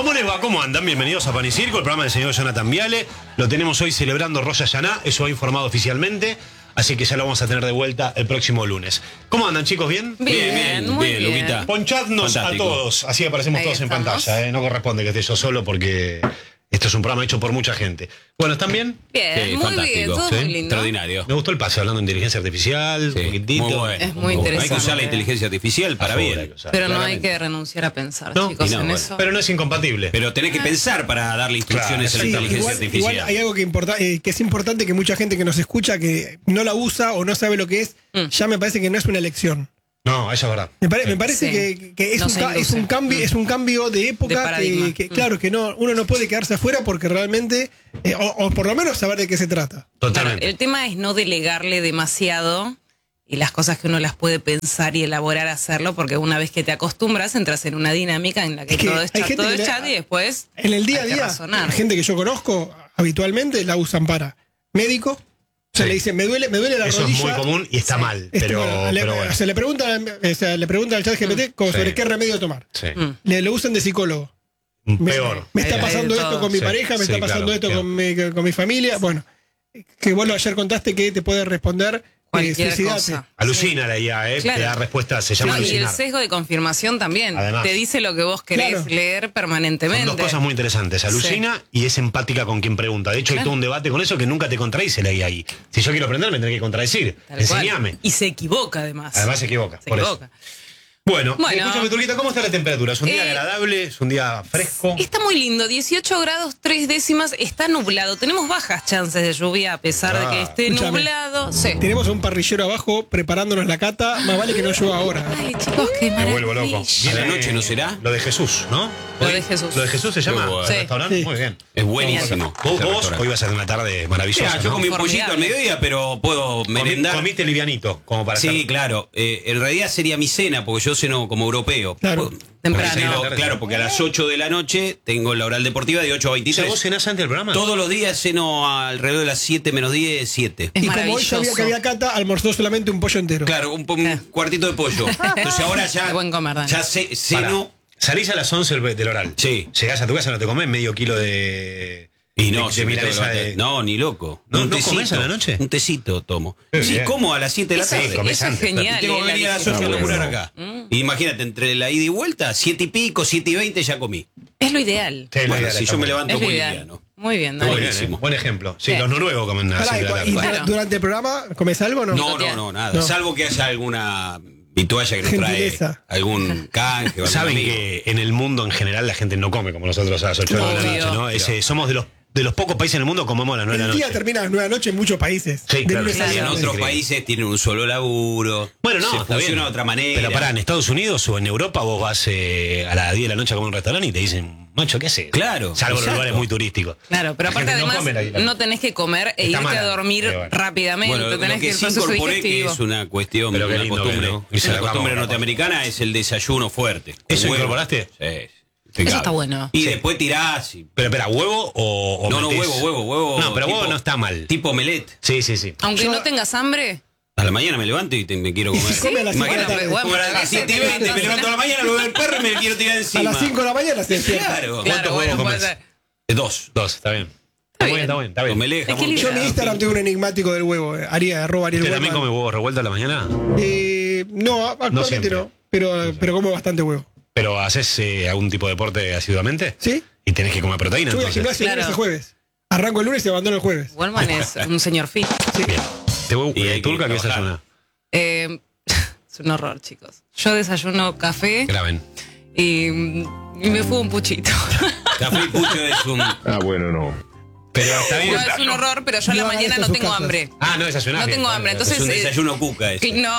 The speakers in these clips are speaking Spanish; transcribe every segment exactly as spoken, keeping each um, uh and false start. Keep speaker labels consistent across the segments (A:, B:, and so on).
A: ¿Cómo les va? ¿Cómo andan? Bienvenidos a Pan y Circo, el programa del señor Jonathan Viale. Lo tenemos hoy celebrando Rosh Hashanah, eso ha informado oficialmente. Así que ya lo vamos a tener de vuelta el próximo lunes. ¿Cómo andan, chicos? ¿Bien?
B: Bien, bien, muy bien, bien.
C: Luquita.
A: Ponchadnos
C: Fantástico.
A: a todos, así aparecemos
B: Ahí
A: todos en
B: estamos.
A: pantalla. ¿eh? No corresponde que esté yo solo porque esto es un programa hecho por mucha gente. Bueno, ¿están bien?
B: Bien,
C: Sí,
B: muy
C: fantástico.
B: bien, todo
A: Sí,
B: muy lindo.
C: Extraordinario.
A: Me gustó el pase hablando de inteligencia artificial,
C: Sí,
A: un poquitito.
C: muy bueno.
B: Es muy
C: Hay que
B: interesante.
C: usar la inteligencia artificial para
A: A favor, hay
C: bien.
A: que usar.
B: Pero no hay
C: claramente.
B: que renunciar a pensar,
A: No,
B: chicos,
C: y no,
B: en
C: bueno.
B: eso.
A: Pero no es incompatible.
C: Pero tenés que pensar para darle instrucciones
A: Claro,
C: a la
A: sí,
C: inteligencia
D: igual,
C: artificial.
D: igual hay algo que, importa, eh, que es importante que mucha gente que nos escucha que no la usa o no sabe lo que es,
B: Mm.
D: ya me parece que no es una elección.
A: No, eso es verdad.
D: Me, pare- me parece
B: Sí.
D: que, que es,
B: No
D: un
B: se
D: ca- es, un
B: induce.
D: cambio,
B: Mm.
D: es un cambio de
B: De
D: época
B: paradigma.
D: que, que,
B: Mm.
D: claro, que no, uno no puede quedarse afuera porque realmente, eh, o, o por lo menos saber de qué se trata.
A: Totalmente.
B: Claro, el tema es no delegarle demasiado y las cosas que uno las puede pensar y elaborar hacerlo, porque una vez que te acostumbras entras en una dinámica en la que,
D: Es que
B: todo es
D: hay
B: chat,
D: gente
B: todo
D: que
B: es
D: le-
B: chat y después
D: En el día a
B: hay que
D: día,
B: razonar.
D: la gente que yo conozco habitualmente la usan para médico. O sea,
A: Sí.
D: le dicen, me duele, me duele la
A: Eso
D: rodilla.
A: es muy común y está
B: Sí.
A: mal.
D: Este,
A: Pero,
D: bueno, le,
A: pero bueno.
D: se le preguntan, o sea, le preguntan al chat G P T como
A: Sí.
D: sobre qué remedio tomar.
A: Sí.
B: Mm.
D: Le lo usan de psicólogo. Me,
A: Peor.
D: me está
B: Hay-
D: pasando
B: hay de
D: esto
B: todo.
D: con mi
A: Sí,
D: pareja, me
A: sí,
D: está pasando
A: claro,
D: esto
A: claro.
D: con mi, con mi familia. Bueno, que vos lo ayer contaste que te puede responder eh,
B: Cualquier
D: suicidate.
B: cosa.
A: Alucina la I A, ¿eh?
B: Claro.
A: Te da respuesta, se llama
B: No, y el
A: alucinar.
B: sesgo de confirmación también.
A: Además.
B: Te dice lo que vos querés
D: Claro.
B: leer permanentemente.
A: Son dos cosas muy interesantes. Alucina y es empática con quien pregunta. De hecho, hay
B: Claro.
A: todo un debate con eso que nunca te contradice la I A ahí. Si yo quiero aprender, me tenés que contradecir.
B: Tal
A: Enseñame.
B: cual. Y se equivoca además.
A: Además se equivoca.
B: Se
A: por
B: equivoca.
A: Eso. Bueno,
B: Bueno.
A: escúchame, Turquita, ¿cómo está la temperatura? ¿Es un día
B: Eh,
A: agradable? ¿Es un día fresco?
B: Está muy lindo, dieciocho grados, tres décimas, está nublado. Tenemos bajas chances de lluvia a pesar de
A: Ah.
B: que esté
D: Escúchame.
B: nublado. Sí.
D: Tenemos a un parrillero abajo preparándonos la cata. Más vale que no llueva ahora.
B: Ay, chicos, qué
A: Me
B: maravilla.
A: vuelvo loco.
C: ¿A la noche no será?
A: Lo de Jesús, ¿no?
B: Lo
A: Hoy-
B: de Jesús.
A: ¿Lo de Jesús se llama?
C: Qué bueno.
A: ¿El
B: Sí.
A: restaurante?
D: Sí.
A: Muy bien.
C: Es buenísimo.
A: Vos,
C: ese
A: vos
C: restaurante.
A: hoy vas a tener una tarde maravillosa.
C: Mirá, yo
A: ¿no?
C: comí un pollito al
B: Formidable.
C: mediodía, pero puedo
A: Comi-
C: merendar.
A: Comiste livianito, como para
C: Sí,
A: hacer-
C: claro. Eh, en realidad sería mi cena, porque yo ceno como europeo.
D: Claro.
C: Porque
B: Temprano.
C: ceno- claro, porque a las ocho de la noche tengo la oral deportiva de ocho a
A: O sea,
C: veintitrés.
A: ¿vos cenás antes del programa?
C: Todos los días ceno alrededor de las siete menos diez, siete.
B: Es
D: Y como hoy
B: maravilloso.
D: sabía que había cata, almorzó solamente un pollo entero.
C: Claro, un, po- un cuartito de pollo. Entonces ahora ya,
B: Qué buen comer, Dani.
C: ya ce-
A: Pará.
C: ceno.
A: Salís a las once del, del oral.
C: Sí.
A: Llegás a tu casa, no te comés medio kilo de.
C: Y no,
A: de,
C: si
A: de
C: me tengo
A: milanesa
C: que-
A: de.
C: no, ni loco.
A: ¿No-
C: un
A: no
C: tecito,
A: comés a la noche?
C: Un tecito tomo.
A: Qué
C: Sí,
A: bien.
C: como a las siete de la
B: Eso,
C: tarde.
A: Sí, comés
B: eso es
A: antes,
B: genial.
C: Tengo
B: eh,
C: que
B: la
C: venir a las
B: disciplina.
C: ocho a laburar
D: bueno.
C: acá. Imagínate, entre la ida y vuelta, siete y pico, siete y veinte ya comí.
B: Es lo ideal.
A: Sí, la
C: Bueno,
A: idea
C: si
A: está
C: yo me
A: muy
C: levanto
B: Es lo
C: boliviano.
B: ideal. Muy bien,
A: bien.
B: Dani.
A: Muy bien,
C: buenísimo.
A: ¿eh? Buen ejemplo. Sí,
B: Sí.
A: los noruegos comen a las
D: Pará,
A: siete de la
D: y, y
A: tarde.
B: Bueno.
D: durante el programa, ¿comes algo o no?
C: No, no, no, nada.
D: No.
C: Salvo que haya alguna vitualla que nos trae
D: Gentileza.
C: algún canje. o algún
A: Saben
C: amigo.
A: que en el mundo en general la gente no come como nosotros a las ocho de la
B: Obvio.
A: noche, ¿no? Ese- somos de los, de los pocos países en el mundo que comemos a las nueve de
D: El
A: la
D: día
A: noche.
D: termina a las nueve de la noche en muchos países.
A: Sí,
D: De
A: claro.
D: lunes a
C: Y en
B: Claro.
C: otros
A: Increíble.
C: países tienen un solo laburo.
A: Bueno, no,
C: se
A: está
C: funciona
A: bien.
C: de otra manera.
A: Pero pará, en Estados Unidos o en Europa vos vas eh, a las diez de la noche a comer un restaurante y te dicen, macho, ¿qué haces?
C: Claro,
A: Salvo en
C: exacto.
A: lugares muy turísticos.
B: Claro, pero
A: La
B: aparte
A: gente no
B: además
A: come la-
B: no tenés que comer e
A: Está
B: irte
A: mala.
B: a dormir
A: Pero bueno.
B: rápidamente.
C: Bueno, lo
B: tenés
C: que
B: el
C: sí
B: proceso
C: incorporé, que
B: digestivo.
C: es una cuestión,
A: Pero qué
C: una
A: lindo
C: costumbre,
A: que no. Y se
C: una
A: la
C: costumbre
A: vamos,
C: norteamericana, es el desayuno fuerte.
A: ¿Eso
C: Huevo.
A: incorporaste?
C: Sí.
B: Eso está bueno.
C: Y
A: Sí.
C: después tirás. Y,
A: Pero espera, ¿huevo o, o
C: no, no,
A: metés-
C: huevo, huevo, huevo.
A: No, pero huevo
C: tipo-
A: no está mal.
C: Tipo omelette.
A: Sí, sí, sí.
B: Aunque
D: Yo-
B: no tengas hambre,
C: A la mañana me levanto y te- me quiero comer.
D: se come a las cinco de la
C: Imagínate,
D: tarde.
C: como a
B: Bueno,
C: las siete y veinte, me levanto a la mañana, lo veo el perro y me quiero tirar
D: A
C: encima.
D: las cinco de la mañana se despierta.
C: Claro.
A: ¿Cuántos
B: claro, bueno,
A: huevos
B: puede
A: comes?
B: ser.
C: Eh, Dos.
A: Dos, está bien. Está bien,
B: bien.
A: está bien, está bien.
C: Omelette, jamón,
B: Equilibrio.
D: Yo en mi
C: queso.
D: Instagram tengo un enigmático del huevo. eh, Aria, arroba Ariel
A: ¿Usted también
D: Huelman.
A: come huevos revueltos a la mañana?
D: Eh, no, actualmente
A: siempre.
D: no. Pero, pero como bastante huevo.
A: ¿Pero haces eh, algún tipo de deporte asiduamente?
D: ¿Sí?
A: Y tenés que comer proteína,
D: Yo voy al
A: entonces.
D: gimnasio el
B: Claro.
D: lunes y jueves. Arranco el lunes y abandono el jueves.
B: Wallman es un señor fit.
A: Bien. ¿Te voy
C: Y hay
A: eh,
C: que
A: turca que
C: trabajar.
A: desayuna?
B: Eh, es un horror, chicos. Yo desayuno café
A: Graben.
B: y, y me fumo un puchito.
C: Café y pucho es un...
E: Ah, bueno, no.
A: Pero está bien.
B: No, es un horror, pero yo a la
D: No hagan
B: mañana
D: esto
B: no
D: en sus
B: tengo
D: casas.
B: hambre.
A: Ah, no desayunás.
B: No
A: bien,
B: tengo
A: está
B: hambre,
A: bien.
B: entonces-
C: Es un
B: eh,
C: desayuno cuca ese.
B: Que no,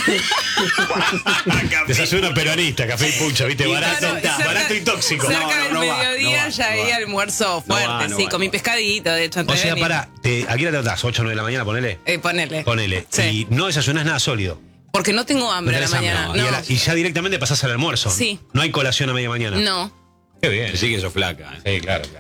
A: Desayuno peronista, café y pucha, ¿viste?
C: Y
A: Barato,
B: claro, cerca-
A: barato y tóxico.
B: cerca
C: No, no,
B: del
C: no va,
B: mediodía
C: no va,
B: ya
C: no
B: hay
C: va.
B: almuerzo
C: No va,
B: fuerte,
C: no
B: sí,
C: va,
B: con
C: no
B: mi
C: va.
B: pescadito, de hecho,
A: O
B: antes de
A: sea,
B: venir.
A: para, te, ¿a qué hora te levantás? ¿ocho o nueve de la mañana? Ponele.
B: Eh, ponele.
A: Ponele.
B: Sí.
A: Y no desayunás nada sólido.
B: Porque no tengo
A: No
B: hambre a la
A: tenés hambre.
B: mañana.
A: Y, a
B: No,
A: la- y ya directamente pasás al almuerzo.
B: Sí.
A: No hay colación a media mañana.
B: no.
A: Qué bien.
C: Sí que sos flaca. ¿eh?
A: Sí, claro, claro.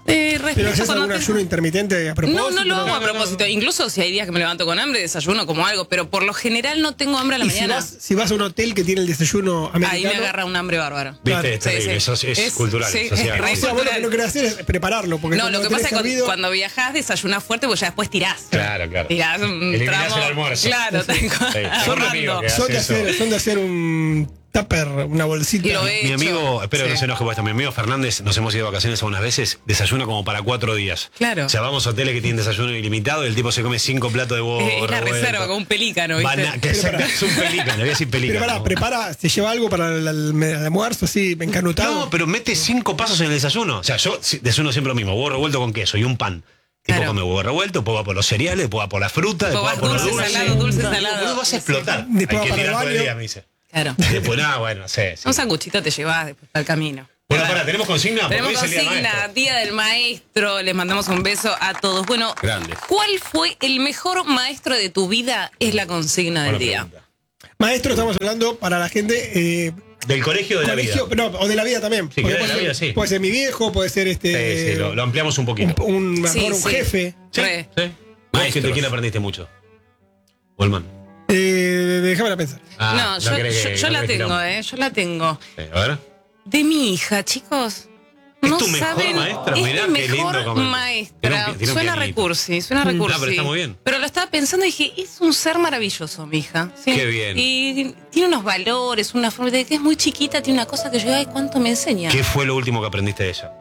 B: Eh,
D: ¿Pero
B: respeto
D: haces
B: cuando
D: algún
B: te-
D: ayuno intermitente a propósito?
B: No, no lo hago a propósito. Incluso si hay días que me levanto con hambre, desayuno como algo, pero por lo general no tengo hambre a la
D: Y si
B: mañana.
D: vas, si vas a un hotel que tiene el desayuno americano...
B: Ahí me agarra un hambre bárbaro.
A: Viste,
D: Claro.
A: es terrible,
B: Sí, sí.
A: eso es, es
B: Es-
A: cultural,
B: sí,
A: social.
B: es re
D: O sea, vos lo que
B: cultural.
D: no querés hacer es prepararlo. Porque
B: No,
D: cuando
B: lo que
D: tenés
B: pasa es que
D: servido-
B: cuando viajás desayunás fuerte, pues ya después tirás.
A: Claro, claro.
B: Tirás un
A: Eliminás
B: tramo.
A: el almuerzo.
B: Claro, tal cual.
A: Sí.
D: Son,
A: Un amigo que
D: son de
A: hace
D: hacer,
A: eso.
D: son de hacer un tupper, una bolsita.
B: Y lo he
A: Mi
B: hecho.
A: amigo, espero que
B: Sí.
A: no se enoje por esto, mi amigo Fernández, nos hemos ido de vacaciones algunas veces, desayuna como para cuatro días.
B: Claro.
A: O sea, vamos a hoteles que tienen desayuno ilimitado y el tipo se come cinco platos de huevo
B: Es la
A: revuelto.
B: reserva, como un pelícano, ¿viste?
A: Bana- que es, es un pelícano, voy a decir pelícano.
D: Pero pará, prepara, se lleva algo para el, el- el almuerzo así, encanutado.
A: No, pero mete cinco pasos en el desayuno. O sea, yo si- desayuno siempre lo mismo, huevo revuelto con queso y un pan. Tipo
B: Claro.
A: come huevo revuelto, después va por los cereales, después va por la fruta, después va
B: vas
A: por los
B: dulce,
A: dulces.
B: salado, dulce,
A: No,
B: salado.
A: boludo, vas a explotar.
D: Después
A: Hay
D: va
A: que
D: para el
A: tirar todo el
D: baño.
A: día, me dice.
B: Claro.
A: Después nada, bueno, sí, sí.
B: Un sanguchito te llevas después para el camino.
A: Bueno, pará, ¿tenemos consigna? Porque
B: Tenemos
A: hoy es el día del
B: consigna,
A: maestro.
B: Día del Maestro. Les mandamos un beso a todos. Bueno,
C: Grande.
B: ¿cuál fue el mejor maestro de tu vida? Es la consigna del
A: Buena
B: día.
A: pregunta.
D: Maestro, estamos hablando para la gente. Eh,
A: Del colegio de la
D: colegio,
A: vida.
D: no, o de la vida también.
A: Sí,
D: Porque
A: que de la
D: puede,
A: vida,
D: ser,
A: sí.
D: puede ser mi viejo, puede ser este.
A: Sí, sí, lo, lo ampliamos un
D: un,
A: poquito.
D: un, mejor
B: Sí,
D: un
B: sí.
D: jefe.
A: Sí,
B: Re.
A: sí. Maestro, ¿de quién aprendiste mucho? Wolman.
D: Eh, déjame la pensar.
A: Ah,
B: no, yo,
A: querés
B: yo-
A: que-
B: yo
A: no
B: la
A: querés que
B: tengo,
A: tiramos.
B: ¿eh? Yo la tengo.
A: Sí, a ver.
B: De mi hija, chicos.
A: ¿Es
B: No
A: tu mejor
B: saben,
A: maestra?
B: es
A: Mirá
B: mi
A: qué lindo
B: mejor
A: comentario. Tiene
B: maestra.
A: un pi- tiene un
B: Suena
A: pianito.
B: recursi, suena recursi.
A: Ah, pero está muy bien.
B: Pero lo estaba pensando y dije, es un ser maravilloso, mi hija. Sí.
A: Qué bien.
B: Y tiene unos valores, una forma de que es muy chiquita, tiene una cosa que yo, ay, ¿cuánto me enseña?
A: ¿Qué fue lo último que aprendiste de ella?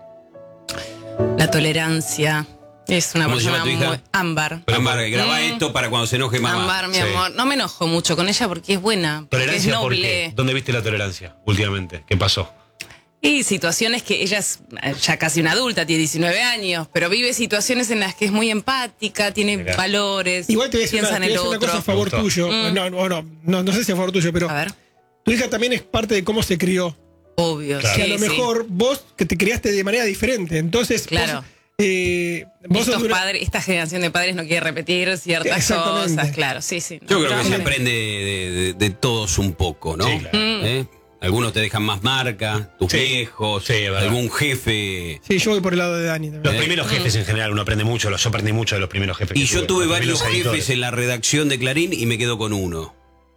B: La tolerancia. Es una
C: ¿Cómo se
B: persona
C: llama tu hija?
B: muy... Ámbar.
C: Pero Ámbar, graba
B: Mm.
C: esto para cuando se enoje mamá.
B: Ámbar, mi
A: Sí.
B: amor. No me enojo mucho con ella porque es buena. Porque es
A: ¿Tolerancia por
B: noble.
A: qué? ¿Dónde viste la tolerancia últimamente? ¿Qué pasó?
B: Y situaciones que ella es eh, ya casi una adulta, tiene diecinueve años, pero vive situaciones en las que es muy empática, tiene
A: Mirá.
B: valores,
D: Igual te voy a decir
B: piensa
D: una,
B: en
D: te
B: el
D: voy a decir una
B: otro.
D: cosa a favor
A: Me gustó.
D: tuyo.
B: Mm.
D: No, no, no, no, no sé si a favor tuyo, pero
B: A ver,
D: tu hija también es parte de cómo se crió.
B: obvio.
A: Claro.
D: Que
B: sí,
D: a lo
B: sí.
D: mejor vos que te criaste de manera diferente. Entonces,
B: Claro.
D: vos, eh, vos sos
B: Estos
D: de una-
B: padres, esta generación de padres no quiere repetir ciertas
D: Exactamente.
B: cosas, claro, sí, sí.
C: Yo creo
B: Pero-
C: que se aprende de, de- de todos un poco, ¿no?
A: Sí, claro.
C: ¿Eh? Algunos te dejan más marca, tus
A: Sí.
C: viejos,
A: Sí, es verdad.
C: algún jefe.
D: Sí, yo voy por el lado de Dani
A: Los
D: también.
A: primeros jefes en general, uno aprende mucho. Yo aprendí mucho de los primeros jefes.
C: Y
A: que
C: yo tuve
A: los
C: varios
A: primeros
C: jefes
A: editores.
C: en la redacción de Clarín y me quedo con uno.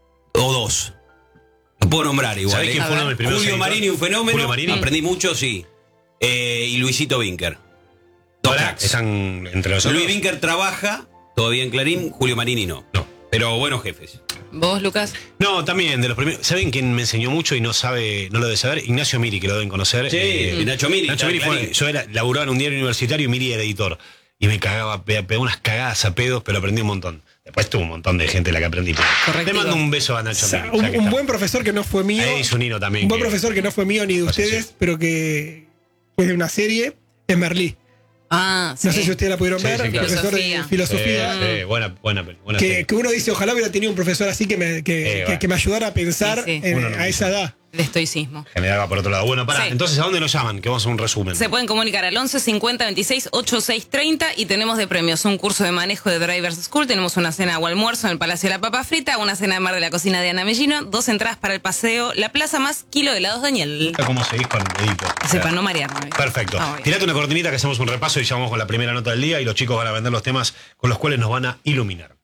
C: O dos. Lo puedo nombrar igual.
A: ¿Sabés
C: ¿eh?
A: quién fue uno de mis primeros
C: Julio
A: editores?
C: Marini, un fenómeno.
A: Julio Marini.
C: Aprendí mucho, sí. Eh, y Luisito Vinker. Dos
A: Ahora
C: cracks.
A: están entre nosotros.
C: Luis Vinker trabaja todavía en Clarín, Julio Marini no.
A: No.
C: Pero buenos jefes.
B: ¿Vos, Lucas?
A: No, también de los primeros. ¿Saben quién me enseñó mucho y no sabe, no lo debe saber? Ignacio Miri, que lo deben conocer.
C: Sí, Nacho Miri,
A: Nacho
C: está
A: Miri
C: en
A: fue,
C: Clarín.
A: yo era, laburaba en un diario universitario y Miri era editor. Y me cagaba, pe- pegaba unas cagadas a pedos, pero aprendí un montón. Después tuve un montón de gente a la que aprendí. pero-
B: Correcto.
A: Le mando un beso a
D: O
A: Nacho
D: sea,
A: Miri.
D: un,
A: ya que
D: un
A: está.
D: buen profesor que no fue mío.
A: Ahí hizo un hino también.
D: Un buen
A: que-
D: profesor que no fue mío ni de
A: Falleció.
D: ustedes, pero que fue de una serie, es Merlí.
B: Ah, sí.
D: No sé si ustedes la pudieron
A: Sí,
D: ver,
A: sí, claro.
D: profesor
B: Filosofía.
D: de filosofía.
A: Sí, sí, buena, buena, peli, buena
D: Que,
A: serie.
D: que uno dice, ojalá hubiera tenido un profesor así que me, que,
A: Eh,
D: que-
A: bueno.
D: que me ayudara a pensar
B: Sí, sí.
D: en-
A: Uno no
D: a esa edad.
B: El estoicismo.
A: Generaba por otro lado. Bueno, pará.
B: Sí.
A: Entonces, ¿a dónde nos llaman? Que vamos a hacer un resumen.
B: Se pueden comunicar al once cincuenta veintiséis ochenta y seis treinta y tenemos de premios un curso de manejo de Drivers School, tenemos una cena o almuerzo en el Palacio de la Papa Frita, una cena de mar de la cocina de Ana Mellino, dos entradas para el paseo La Plaza más kilo de helados Daniel.
A: ¿Cómo seguís con el dedito?
B: Sepa no marearme. ¿viste?
A: Perfecto.
B: Ah, bien.
A: Tirate una cortinita que hacemos un repaso y ya vamos con la primera nota del día y los chicos van a vender los temas con los cuales nos van a iluminar.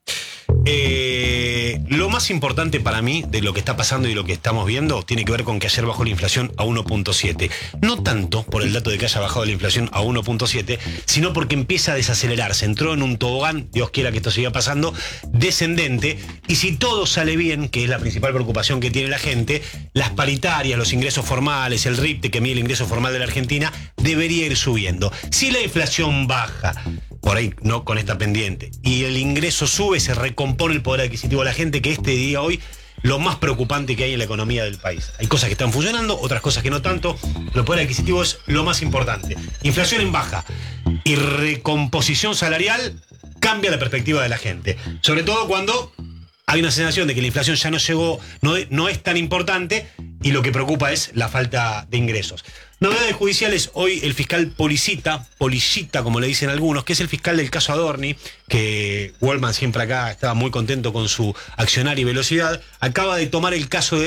A: Eh, lo más importante para mí de lo que está pasando y lo que estamos viendo tiene que ver con que ayer bajó la inflación a uno punto siete. No tanto por el dato de que haya bajado la inflación a uno punto siete, sino porque empieza a desacelerarse. Entró en un tobogán, Dios quiera que esto siga pasando, descendente. Y si todo sale bien, que es la principal preocupación que tiene la gente, las paritarias, los ingresos formales, el R I P T que mide el ingreso formal de la Argentina, debería ir subiendo. Si la inflación baja, por ahí no con esta pendiente, y el ingreso sube, se recompone el poder adquisitivo de la gente, que este día hoy lo más preocupante que hay en la economía del país. Hay cosas que están funcionando, otras cosas que no tanto, pero el poder adquisitivo es lo más importante. Inflación en baja y recomposición salarial cambia la perspectiva de la gente, sobre todo cuando hay una sensación de que la inflación ya no llegó, no, no es tan importante y lo que preocupa es la falta de ingresos. Novedades judiciales, hoy el fiscal Policita, Policita como le dicen algunos, que es el fiscal del caso Adorni, que Wallman siempre acá estaba muy contento con su accionar y velocidad, acaba de tomar el caso de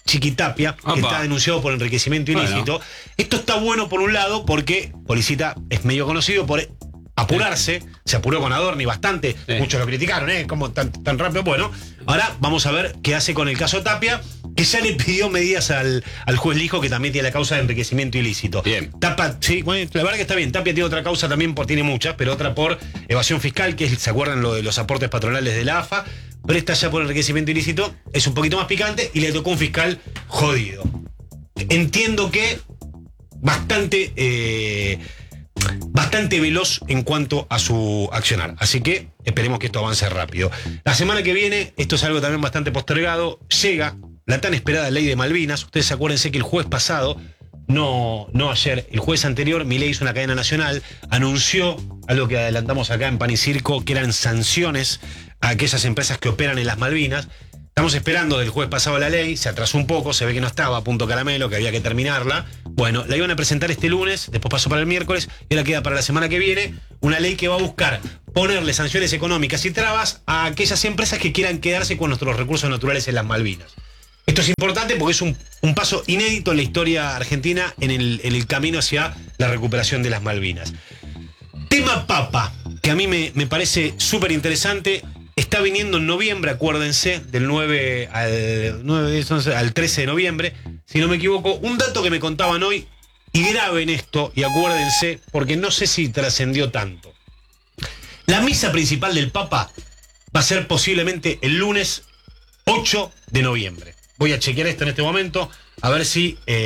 A: Chiquitapia, que
C: Opa.
A: está denunciado por enriquecimiento ilícito.
C: Bueno.
A: Esto está bueno por un lado porque Policita es medio conocido por apurarse, se apuró con Adorni bastante,
C: Sí.
A: muchos lo criticaron, ¿eh? Como tan, tan rápido. Bueno, ahora vamos a ver qué hace con el caso Tapia, que ya le pidió medidas al, al juez Lijo, que también tiene la causa de enriquecimiento ilícito.
C: Bien.
A: Tapa, sí, bueno, la verdad que está bien. Tapia tiene otra causa también, por, tiene muchas, pero otra por evasión fiscal, que es, ¿se acuerdan lo de los aportes patronales de la A F A? Pero esta ya por enriquecimiento ilícito es un poquito más picante y le tocó un fiscal jodido. Entiendo que bastante, eh, bastante veloz en cuanto a su accionar. Así que esperemos que esto avance rápido. La semana que viene, esto es algo también bastante postergado, llega la tan esperada ley de Malvinas. Ustedes acuérdense que el jueves pasado, no, no ayer, el jueves anterior, Milei hizo una cadena nacional, anunció algo que adelantamos acá en Pan y Circo, que eran sanciones a aquellas empresas que operan en las Malvinas. Estamos esperando del jueves pasado la ley, se atrasó un poco, se ve que no estaba a punto caramelo, que había que terminarla. Bueno, la iban a presentar este lunes, después pasó para el miércoles, y ahora queda para la semana que viene una ley que va a buscar ponerle sanciones económicas y trabas a aquellas empresas que quieran quedarse con nuestros recursos naturales en las Malvinas. Esto es importante porque es un, un paso inédito en la historia argentina en el, en el camino hacia la recuperación de las Malvinas. Tema Papa, que a mí me, me parece súper interesante. Está viniendo en noviembre, acuérdense, del nueve al, nueve, once, al trece de noviembre, si no me equivoco. Un dato que me contaban hoy, y graben esto, y acuérdense, porque no sé si trascendió tanto. La misa principal del Papa va a ser posiblemente el lunes ocho de noviembre. Voy a chequear esto en este momento, a ver si... Eh,